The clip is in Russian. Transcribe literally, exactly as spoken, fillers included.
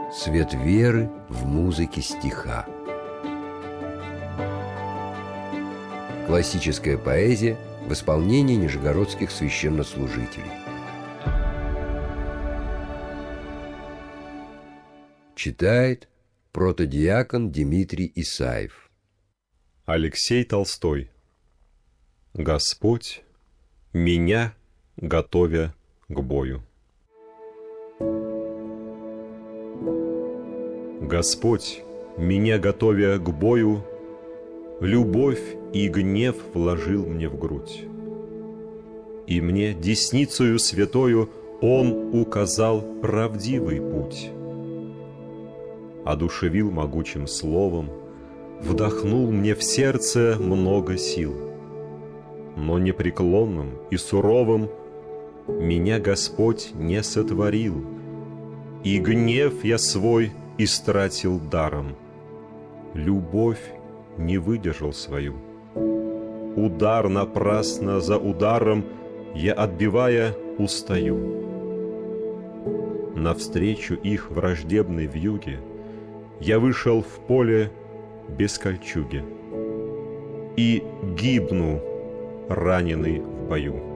Свет веры в музыке стиха. Классическая поэзия в исполнении нижегородских священнослужителей. Читает протодиакон Дмитрий Исаев. Алексей Толстой. Господь, меня готовя к бою. Господь, меня готовя к бою, любовь и гнев вложил мне в грудь. И мне десницею святою Он указал правдивый путь. Одушевил могучим словом, вдохнул мне в сердце много сил. Но непреклонным и суровым меня Господь не сотворил, и гнев я свой истратил даром. Любовь не выдержал свою. Удар напрасно за ударом я, отбивая, устаю. Навстречу их враждебной вьюге я вышел в поле без кольчуги и гибну, раненый в бою.